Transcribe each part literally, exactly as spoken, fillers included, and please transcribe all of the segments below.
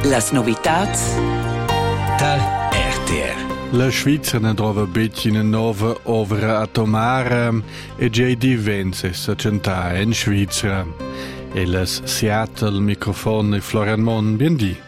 Las novitats dal R T R. La Svizzera ne trova becchi una nuova opera atomara e J D Vance si centra in Svizzera. E las Seattle microfono e Florian Mon, bien di.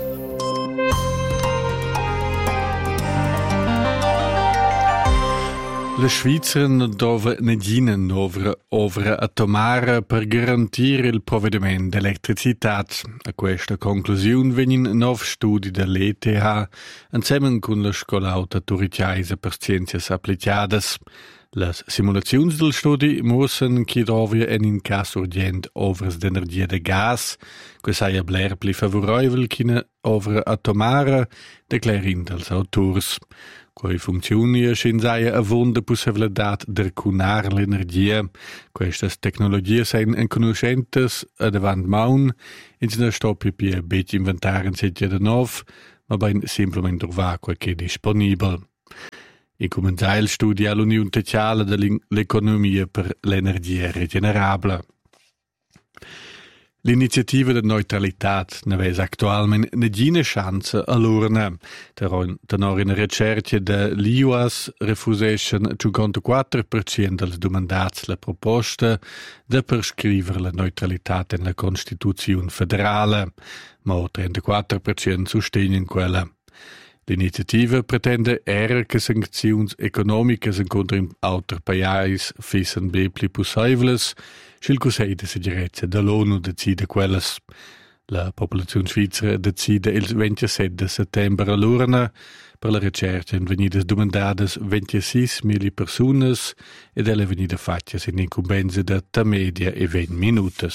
La Svizzera dove negina nuova opera atomara per garantire il provvedimento d'elettricità. A questa conclusione vengono nuovi studi dell'E T H insieme con la Scuola Alta Turiciaisa per Scienze Applicate. Le simulazioni del studio mostrano che trova in caso urgente opere di energia da gas, che sia bler più favorevole che una opera atomara, declarano dagli autori. Quei funzioni scienziaia avon la possibilità di recunare l'energia. Queste tecnologie sono inconoscenti a davanti maun, e si stoppi per bet inventare in sette di nuovo, ma ben semplicemente trovare quel che è disponibile. E comincia il studio all'Unione Tecciale dell'Economia per l'Energia Regenerabile. L'iniziativa di neutralità ne vede attualmente nessuna chance all'urna. Tenor in ricerca dell'I U A S refusescono il cinquantaquattro per cento delle domandate la proposta di prescrivere la neutralità nella Costituzione federale, ma il trentaquattro per cento sostengono quella. L'iniziativa pretende era che sanzioni economiche contro altri paesi fossero ben più possibili, il Consiglio di sicurezza dell'ONU decide quelles. La popolazione svizzera decide il ventisette settembre all'urna per la ricerca in venite domandate ventisei mila persone ed è venite fatte in incombenze da media e venti minuti.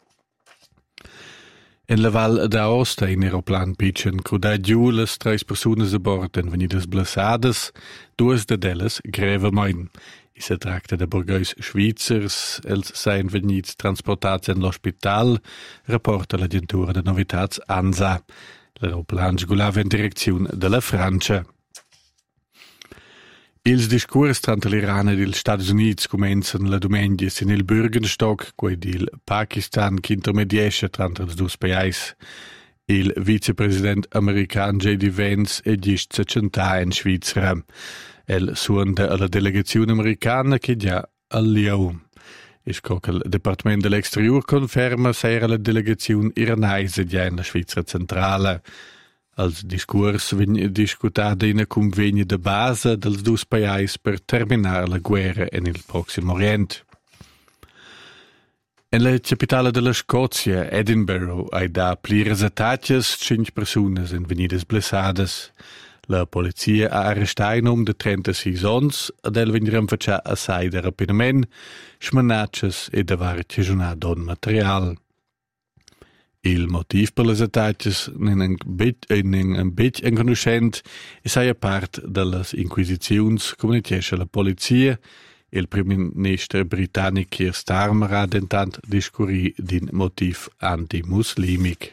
In la Val d'Aosta in aeroplan pitchen cruda giù le tre persone a bordo in venite blessate, due di elles gravemente. E si tratta di borghesi svizzers, els seien venits transportati all'ospital, rapporta l'agentura di novità ANSA. L'aeroplan sgulava in direzione della Francia. Il discorso tra l'Iran e gli Stati Uniti cominciano la domenica in il Bürgenstock, quello del Pakistan che intermediesce tra i due paesi. Il vicepresidente americano J D Vance è giusto centrale in Svizzera. El suonda alla delegazione americana che già al Liao. E che il Dipartimento dell'Exterior conferma se la delegazione iranese già in la Svizzera centrale. Als discorso viene discutato in un convegno di base dei due paesi per terminare la guerra nel Prossimo Oriente. In la capitale della Scozia, Edinburgh, hai da plires attacchi, cinque persone sono venite blessate. La polizia ha arrestato un uomo di trentasei anni ed el venire faccia assai di rapidamente, smanacces e davar cessionato don materiale. Il motivo per le attacchi è un bit inconoscente e sia parte delle inquisizioni comunicasse la polizia. Il primo ministro britannico Keir Starmer ha intanto discorso di un motivo anti-muslimico.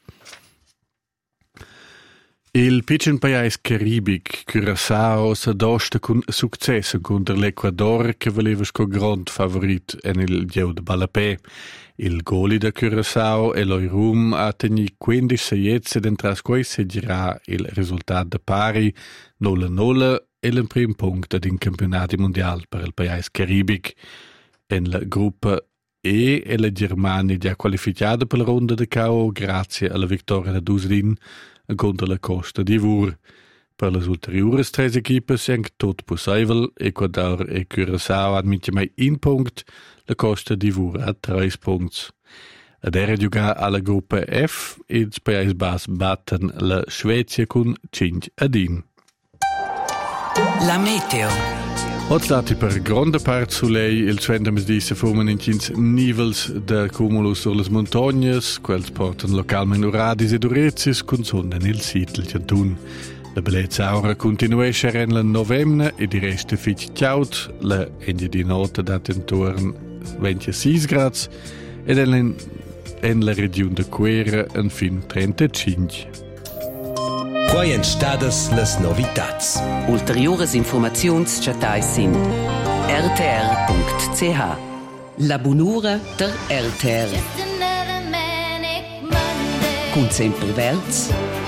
Il piccolo paese caribico Curaçao si adosta con successo contro l'Ecuador che voleva come grande favorito nel gioco di Balapé. Il goli da Curaçao e l'Oirum ha tenuto quindici seiezze ed entras questo girà il risultato da pari nolla nolla e il primo punto in campionato mondiale per il paese caribico. In la gruppa E e la Germania già qualificata per la ronda di K O grazie alla vittoria da Duslin contro la Costa d'Ivore. Per le ulteriori tre equipe è tutto possibile. Ecuador e Curaçao hanno mai un punto, la Costa d'Ivore ha tre punti. Ad era giocare alla gruppa F e i paesi bassi battono la Svezia con cinque ad uno. La meteo. Oggi stati per grande parte soleil, il vento di si formano in quindici nivels de cumulus sulle montagne, quels portano localmente uradis ed urezis con sonda nel sito del Cantun. La bellezza aura continua a essere nel novembre e di resto fic chiaut, la ende di notte dat intorno ventisei gradi ed in, in la regione de Quera infine trentacinque. Quai en stadas las novitats. Ulteriores informazions chatai sin r t r punct c h. La bunura der R T R. Kommt semperverz.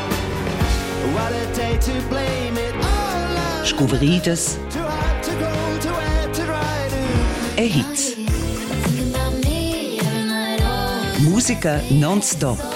Scuveridas. E Hits. Musica non-stop.